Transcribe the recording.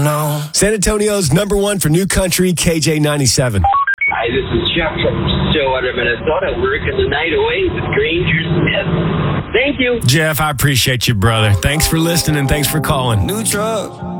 know. San Antonio's number one for new country, KJ97. Hi, this is Jeff from Stillwater, Minnesota, working the night away with Granger Smith. Thank you. Jeff, I appreciate you, brother. Thanks for listening and thanks for calling. New truck.